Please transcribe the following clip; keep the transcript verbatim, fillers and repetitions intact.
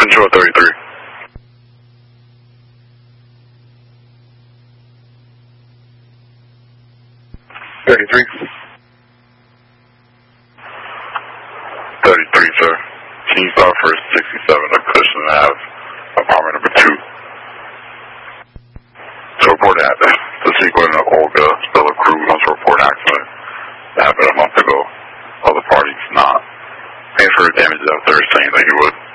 Control thirty-three. thirty-three. thirty-three, sir. Can you start for sixty-seven of Cushman Ave, apartment number two? To report that the sequel of Olga Stella Cruz wants to report an accident that happened a month ago. Other parties not paying for the damages after saying that he would.